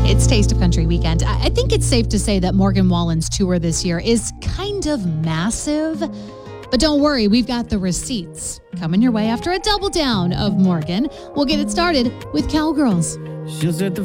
It's Taste of Country weekend. I think it's safe to say that Morgan Wallen's tour this year is kind of massive. But don't worry, we've got the receipts coming your way after a double down of Morgan. We'll get it started with Cowgirls. She'll set the